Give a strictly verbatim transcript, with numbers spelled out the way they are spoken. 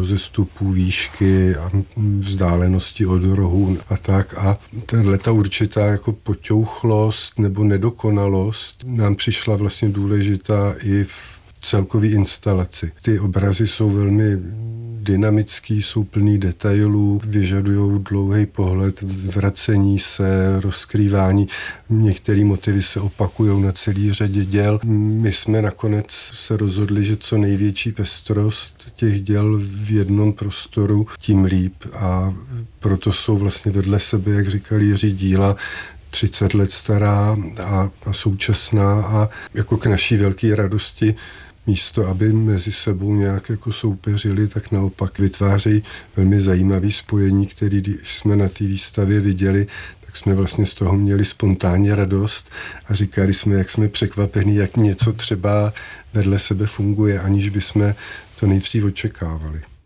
rozestupů, výšky a vzdálenosti od rohů a tak. A tato určitá jako poťouchlost nebo nedokonalost nám přišla vlastně důležitá i v celkové instalaci. Ty obrazy jsou velmi dynamický, jsou plný detailů, vyžadují dlouhý pohled, vracení se, rozkrývání. Některé motivy se opakují na celý řadě děl. My jsme nakonec se rozhodli, že co největší pestrost těch děl v jednom prostoru, tím líp. A proto jsou vlastně vedle sebe, jak říkali Jiří, díla třicet let stará a, a současná a jako k naší velké radosti místo, aby mezi sebou nějak jako soupeřili, tak naopak vytvářejí velmi zajímavý spojení, který když jsme na té výstavě viděli, tak jsme vlastně z toho měli spontánně radost a říkali jsme, jak jsme překvapení, jak něco třeba vedle sebe funguje, aniž bychom to nejdřív očekávali.